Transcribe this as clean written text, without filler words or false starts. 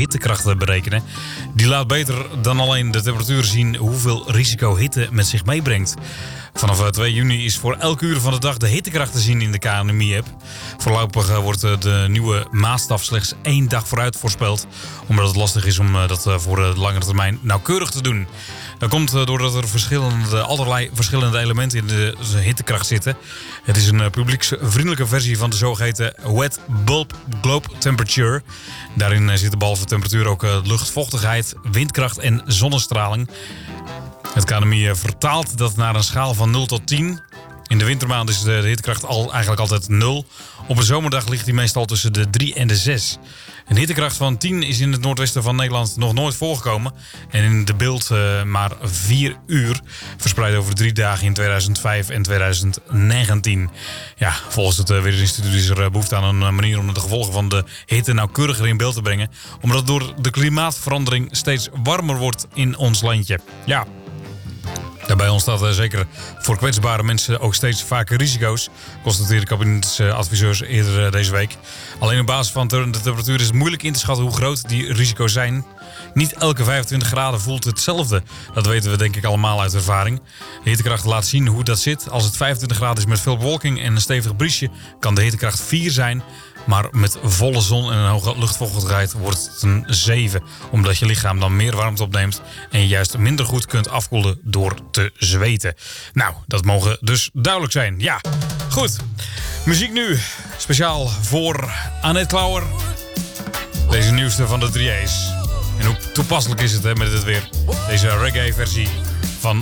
hittekracht berekenen. Die laat beter dan alleen de temperatuur zien hoeveel risico hitte met zich meebrengt. Vanaf 2 juni is voor elk uur van de dag de hittekracht te zien in de KNMI-app. Voorlopig wordt de nieuwe maatstaf slechts 1 dag vooruit voorspeld. Omdat het lastig is om dat voor de langere termijn nauwkeurig te doen. Dat komt doordat er allerlei verschillende elementen in de hittekracht zitten. Het is een publieksvriendelijke versie van de zogeheten Wet Bulb Globe Temperature. Daarin zitten behalve temperatuur ook luchtvochtigheid, windkracht en zonnestraling. Het KNMI vertaalt dat naar een schaal van 0 tot 10. In de wintermaand is de hittekracht eigenlijk altijd 0. Op een zomerdag ligt die meestal tussen de 3 en de 6. Een hittekracht van 10 is in het noordwesten van Nederland nog nooit voorgekomen. En in de beeld maar 4 uur. Verspreid over 3 dagen in 2005 en 2019. Ja, volgens het Weerinstituut is er behoefte aan een manier om de gevolgen van de hitte nauwkeuriger in beeld te brengen. Omdat het door de klimaatverandering steeds warmer wordt in ons landje. Ja. Daarbij ontstaat zeker voor kwetsbare mensen ook steeds vaker risico's, constateerden kabinetsadviseurs eerder deze week. Alleen op basis van de temperatuur is het moeilijk in te schatten hoe groot die risico's zijn. Niet elke 25 graden voelt hetzelfde. Dat weten we denk ik allemaal uit ervaring. De hittekracht laat zien hoe dat zit. Als het 25 graden is met veel bewolking en een stevig briesje, kan de hittekracht 4 zijn. Maar met volle zon en een hoge luchtvochtigheid wordt het een 7. Omdat je lichaam dan meer warmte opneemt en je juist minder goed kunt afkoelen door te zweten. Nou, dat mogen dus duidelijk zijn. Ja, goed. Muziek nu. Speciaal voor Annette Klauwer. Deze nieuwste van de 3A's. En hoe toepasselijk is het met dit weer. Deze reggae versie